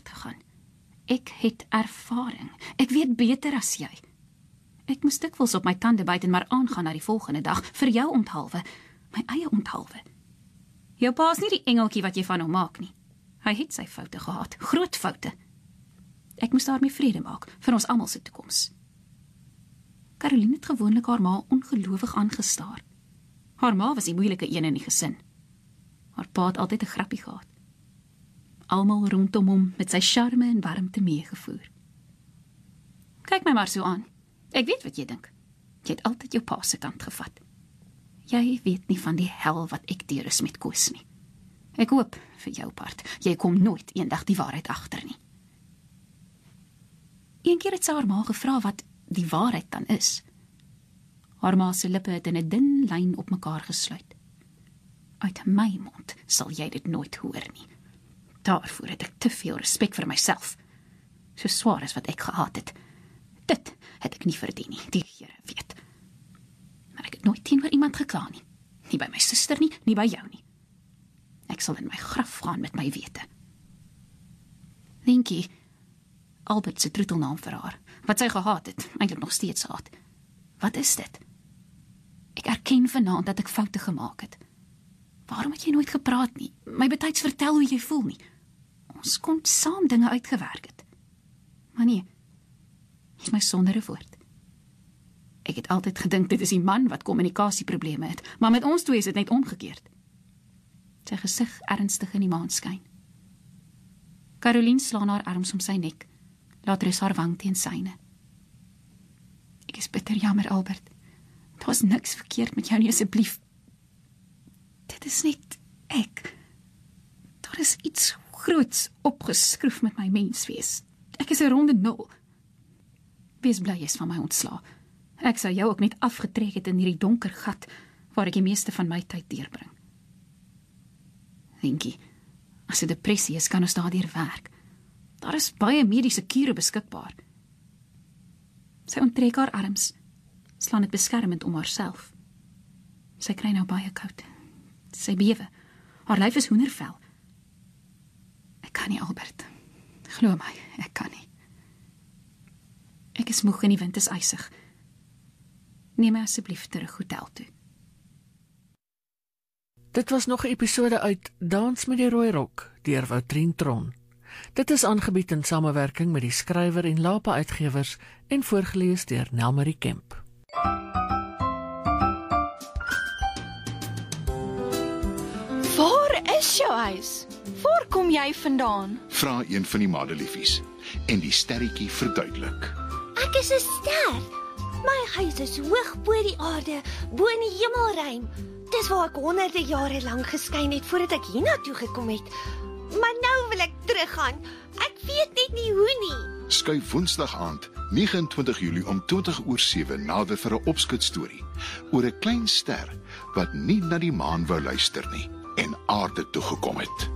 akkoord gegaan. Ek het ervaring. Ek weet beter as jy. Ek moes dikwels op my tande byt en maar aangaan na die volgende dag, vir jou onthalwe, my eie onthalwe. Jou pa is nie die engeltjie wat jy van hom maak nie. Hy het sy foute gehad, groot foute. Ek moes daarmee vrede maak, vir ons almal se toekoms. Caroline het gewoonlik haar ma ongelowig aangestaar. Haar ma was die moeilike een in die gesin. Haar pa het altyd 'n grappie gehad. Almal rondom hom met sy charme en warmte meegevoer. Kyk my maar so aan. Ek weet wat jy dink. Jy het altyd jou pa se kant gevat. Jy weet nie van die hel wat ek deur is met Koos nie. Ek hoop vir jou part, jy kom nooit eendag die waarheid agter nie. Een keer het sy haar ma gevra wat die waarheid dan is. Haar ma se lippe het in 'n dun lyn op mekaar gesluit. Uit my mond sal jy dit nooit hoor nie. Daarvoor het ek te veel respek vir myself. So swaar as wat ek gehad het. Dit het ek nie verdien nie, die Here weet. Maar ek het nooit teenoor iemand gekla nie. Nie by my suster nie, nie by jou nie. Ek sal in my graf gaan met my wete. Linkie, Albert se troetelnaam vir haar, wat sy gehad het, eintlik nog steeds haat. Wat is dit? Ek erken vanaand dat ek foute gemaak het. Waarom het jy nooit gepraat nie? My betyds vertel hoe jy voel nie. Ons kon saam dinge uitgewerk het. Maar nee, is my sonder 'n woord. Ek het altyd gedink dit is die man wat kommunikasieprobleme het, maar met ons twee is dit net omgekeerd. Sy gesig ernstig in die maanskyn. Caroline slaan haar arms om sy nek, laat rus haar wang teen syne. Ek is bitter jammer, Albert. Daar was niks verkeerd met jou nie, asseblief. Dit is net ek. Daar is iets groots opgeskroef met my menswees. Ek is 'n ronde nul. Wees bly jy is van my ontsla. Ek sou jou ook net afgetrek het in hierdie donker gat, waar ek die meeste van my tyd deurbring. Linkie, as 'n depressie is, kan ons daardeur werk. Daar is baie mediese kure beskikbaar. Sy onttrek haar arms, slaan dit beskermend om haarself. Sy kry nou baie koud. Sy bewe. Haar lyf is hoendervel. Ek kan nie, Albert. Glo my, ek kan nie. Ek is moeg en die wind is ysig. Neem my asseblief terug hotel toe. Dit was nog 'n episode uit Dans met die Rooi Rok deur Woutrien Tron. Dit is aangebied in samewerking met die skrywer en Lapa Uitgewers en voorgeles deur Nelmarie Kemp. Waar is jou huis? Waar kom jy vandaan? Vra een van die madeliefies en die sterretjie verduidelik. Ek is 'n ster. My huis is hoog bo die aarde, bo in die hemelruim. Dis waar ek honderde jare lank geskyn het voordat ek hiernatoe gekom het. Maar nou wil ek teruggaan. Ek weet net nie hoe nie. Skuif Woensdag aand, 29 Julie om 20:07 nader vir 'n opskutstorie oor 'n klein ster wat nie na die maan wou luister nie en aarde toe gekom het.